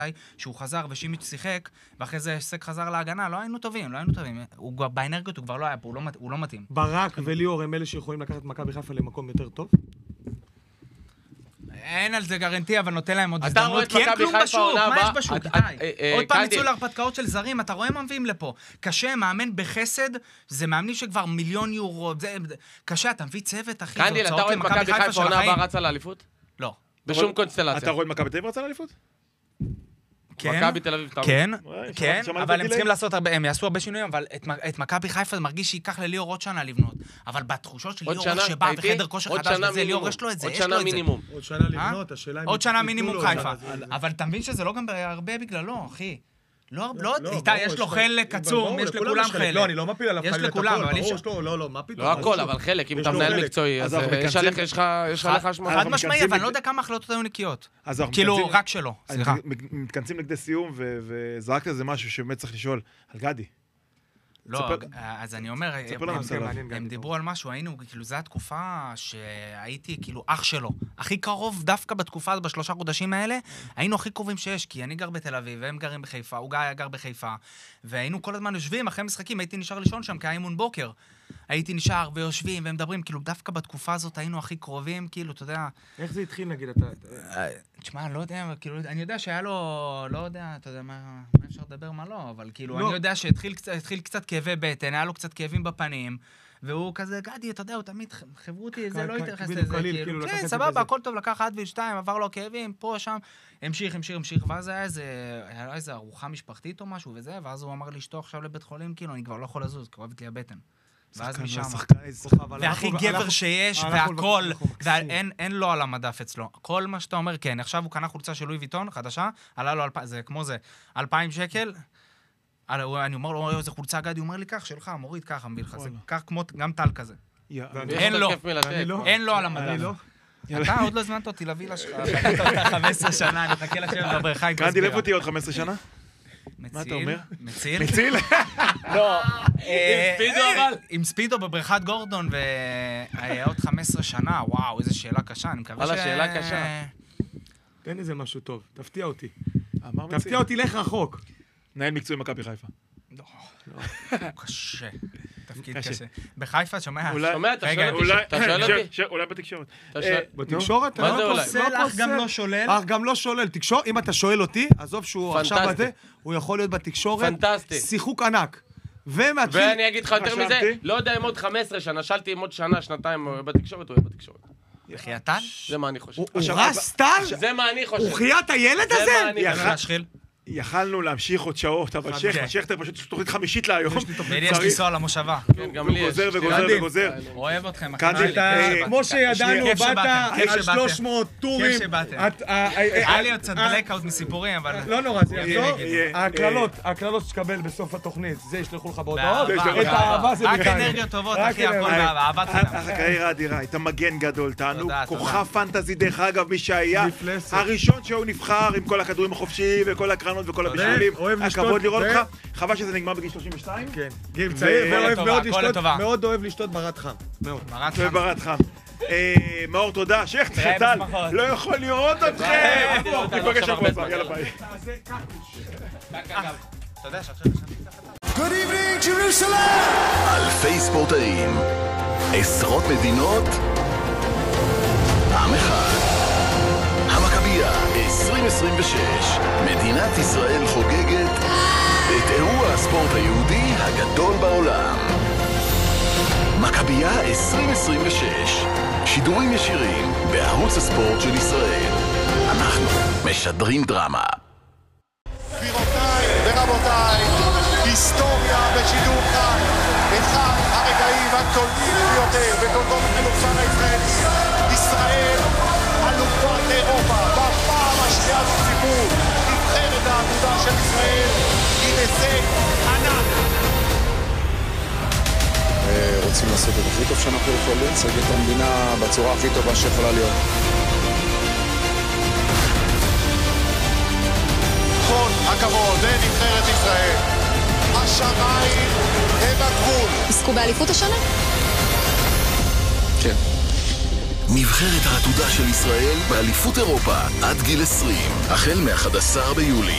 שהוא חזר ושימיץ' שיחק, ואחרי זה סק חזר להגנה, לא היינו טובים. באנרגיות הוא כבר לא היה פה, הוא לא מתאים. ברק וליאור הם אלה שיכולים לקחת מכבי חיפה למקום יותר טוב? אין על זה גרנטי, אבל נותן להם עוד הזדמנות, כי אין כלום בשוק, מה יש בשוק? עוד פעם יצאו להרפתקאות של זרים, אתה רואה מה מביאים לפה. קשה, מאמן בחסד, זה מאמנים שכבר מיליון יורו, קשה, אתה מביא צוות, אחי, קנדיל, אתה רואה את מכבי חיפה עונה הבאה רצה לאליפות? לא. בשום קונסטלציה. אתה רואה את מכבי תל אביב רצה לאליפות? מכבי תל אביב. כן, אבל הם צריכים לעשות הרבה, הם יעשו הרבה שינויים, אבל את מכבי חיפה זה מרגיש שייקח לליאור עוד שנה לבנות. אבל בתחושות של ליאור שבא וחדר כושר חדש וזה, ליאור יש לו את זה, עוד שנה מינימום. עוד שנה לבנות, השאלה אם... עוד שנה מינימום חיפה. אבל אתה מבין שזה לא גם הרבה בגללו, אחי. לא, איתה יש לו חלק עצום, יש לכולם חלק. לא, אני לא מפיל עליו חלק הכל, לא, מה פתאום? לא הכל, אבל חלק, אם אתה מנהל מקצועי, אז יש עליך השמונה. חד משמעי, אבל אני לא יודע כמה החלטות היו נקיות. כאילו, רק שלו, סליחה. מתכנסים לכדי סיום, וזרקת איזה משהו שבאמת צריך לשאול על גדי. לא, אז אני אומר, הם דיברו על משהו, היינו, כאילו, זו התקופה שהייתי, כאילו, אח שלו. הכי קרוב דווקא בתקופה, בשלושה חודשים האלה, היינו הכי קרובים שיש, כי אני גר בתל אביב, והם גרים בחיפה, הוא גר בחיפה, והיינו כל הזמן יושבים, אחרי משחקים, הייתי נשאר לישון שם, כי היה אימון בוקר. הייתי נשאר ויושבים ומדברים, כאילו, דווקא בתקופה הזאת היינו הכי קרובים, כאילו, אתה יודע... איך זה התחיל, נגיד, תשמע, אני לא יודע, כאילו, אני יודע שהיה לו, לא יודע, אתה יודע, מה אפשר לדבר, מה לא, אבל כאילו, אני יודע שהתחיל קצת כאבי בטן, היה לו קצת כאבים בפנים, והוא כזה, גדי, אתה יודע, הוא תמיד חברותי, זה לא התייחס לזה, כאילו, כן, סבבה, הכל טוב, לקח 1-2, עבר לו כאבים, פה, שם, המשיך, ואז היה איזה ארוחה משפחתית או משהו וזה, ואז הוא אמר לי, שתו עכשיו לבית חולים, כאילו, אני כבר לא יכול לזוז, כואבת לי הבטן. ואז משם, והכי גבר שיש, והכל, ואין לו על המדף אצלו. כל מה שאתה אומר, כן, עכשיו הוא קנה חולצה של לואי ויטון, חדשה, עלה לו, זה כמו זה, 2,000 שקל, אני אומר לו, איזה חולצה גדי, הוא אומר לי, כך, שלך, מוריד, ככה, מביא לך, זה כך כמו, גם טל כזה. אין לו על המדף. אתה עוד לא הזמנת אותי לווילה שלך, 15 שנה, אני מחכה לשבת בבריכה. גדי, איפה תהיה עוד 15 שנה? מה אתה אומר? מציל? מציל? לא. עם ספידו אבל? עם ספידו בבריכת גורדון, והיה עוד 15 שנה, וואו, איזו שאלה קשה, אני מקווה שאלה קשה. תן איזה משהו טוב, תפתיע אותי. תפתיע אותי, לך רחוק. נהל מקצועי מכבי חיפה. לא. קשה. תפקיד קשה. בחיפה, שומע? אתה שואל אותי? אולי בתקשורת. בתקשורת? מה זה אולי? פוסל, אך גם לא שולל. אך גם לא שולל. תקשורת, אם אתה שואל אותי, עזוב שהוא עכשיו בזה, הוא יכול להיות בתקשורת. פנטסטי. שיחוק ענק. ואני אגיד לך יותר מזה, לא יודע אם עוד 15 שנה, שאלתי אם עוד שנה, שנתיים בתקשורת, הוא יהיה בתקשורת. יחיית טל? זה מה אני חושב. הוא רס טל? זה מה אני חושב. הוא חיית הילד הזה? זה מה אני חושב. יכלנו להמשיך עוד שעות, אבל שכטר פשוט תוכנית חמישית להיום. יש לנסוע למושבה. גם לי יש. וגוזר. אוהב אתכם. כמו שידענו, באת על 300 טורים. היה לי עוד קצת בלקאוט מסיפורים, אבל... לא נורא, זה יחזור. הקללות שתקבל בסוף התוכנית, זה ישלחו לך בהודעות. את האהבה זה רק מכאן. אנרגיות טובות, אחי, הכל באהבת חינם. הקריירה האדירה, הייתה מגן גדול, תענוג, כוכב פנטזי, דרך אגב, מי שהיה הראשון שהוא נבחר עם כל הכדורים החופשיים וכל הקרנות וכל הבישולים. הכבוד לראות אותך. חבל שזה נגמר בגיל 32. כן, גיל צעיר, מאוד אוהב לשתות ברד חם. וברד חם. מאור, תודה. שכטר, טל, לא יכול לראות אתכם. ניפגש שבוע הבא, יאללה ביי. אתה יודע שעכשיו Good evening, Jerusalem! אלפי ספורטאים, עשרות מדינות, עם אחד. המכבייה 2026, מדינת ישראל חוגגת את אירוע הספורט היהודי הגדול בעולם. מכבייה 2026, שידורים ישירים בערוץ הספורט של ישראל. אנחנו משדרים דרמה. גבירותיי ורבותיי, היסטוריה בשידור חי, אחד הרגעים הגדולים ביותר בתולדות הכדורסל הישראלי. ישראל אלופת אירופה בפעם השנייה בציבור, נבחרת האגודה של ישראל עם הישג ענק. רוצים לעשות את הכי טוב שאנחנו יכולים, לשחק את המדינה בצורה הכי טובה שיכולה להיות. כל הכבוד לנבחרת ישראל. השמיים הם הגבול. עסקו באליפות השנה? כן. נבחרת העתודה של ישראל באליפות אירופה עד גיל 20, החל מ-11 ביולי.